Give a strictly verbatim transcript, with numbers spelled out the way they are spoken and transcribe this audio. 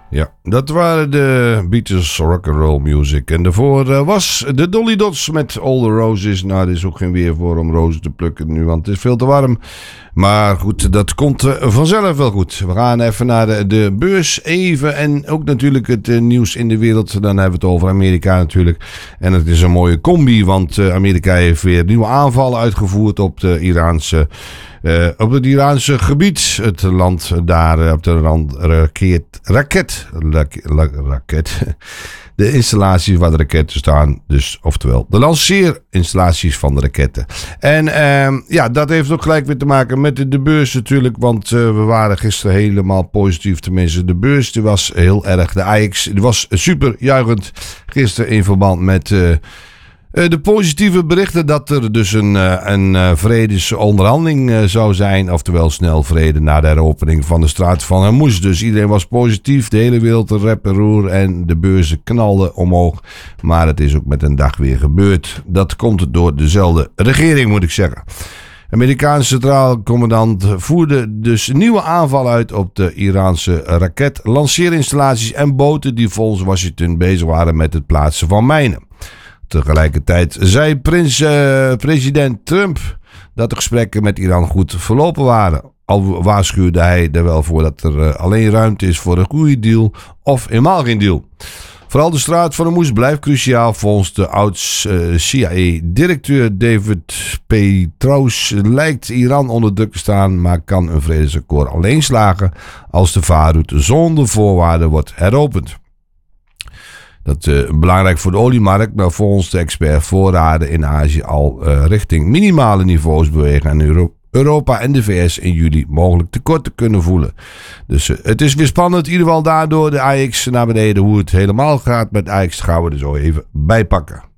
Ja, dat waren de Beatles rock'n'roll music. En daarvoor uh, was de Dolly Dots met All the Roses. Nou, er is ook geen weer voor om rozen te plukken nu, want het is veel te warm. Maar goed, dat komt uh, vanzelf wel goed. We gaan even naar de, de beurs even. En ook natuurlijk het uh, nieuws in de wereld. Dan hebben we het over Amerika natuurlijk. En het is een mooie combi, want uh, Amerika heeft weer nieuwe aanvallen uitgevoerd op de Iraanse... Uh, op het Iraanse gebied, het land daar uh, op de rand, raket, raket, raket, raket, de installaties waar de raketten staan, dus oftewel de lanceerinstallaties van de raketten. En uh, ja, dat heeft ook gelijk weer te maken met de, de beurs natuurlijk, want uh, we waren gisteren helemaal positief, tenminste de beurs, die was heel erg, de A X, die was super juichend gisteren in verband met... Uh, Uh, de positieve berichten dat er dus een, uh, een uh, vredesonderhandeling uh, zou zijn. Oftewel snel vrede na de heropening van de straat van Hormuz. Dus iedereen was positief. De hele wereld rep en roer. En de beurzen knalden omhoog. Maar het is ook met een dag weer gebeurd. Dat komt door dezelfde regering, moet ik zeggen. Amerikaanse centraal commandant voerde dus nieuwe aanval uit op de Iraanse raketlanceerinstallaties en boten die volgens Washington bezig waren met het plaatsen van mijnen. Tegelijkertijd zei prins, uh, president Trump dat de gesprekken met Iran goed verlopen waren. Al waarschuwde hij er wel voor dat er uh, alleen ruimte is voor een goede deal of helemaal geen deal. Vooral de straat van Hormuz blijft cruciaal volgens de oud-C I A-directeur David Petraeus. Lijkt Iran onder druk te staan, maar kan een vredesakkoord alleen slagen als de vaarroute zonder voorwaarden wordt heropend. Dat is uh, belangrijk voor de oliemarkt, maar volgens de expert voorraden in Azië al uh, richting minimale niveaus bewegen en Euro- Europa en de V S in juli mogelijk tekorten kunnen voelen. Dus uh, het is weer spannend, in ieder geval daardoor de A X naar beneden. Hoe het helemaal gaat met A X gaan we er zo even bij pakken.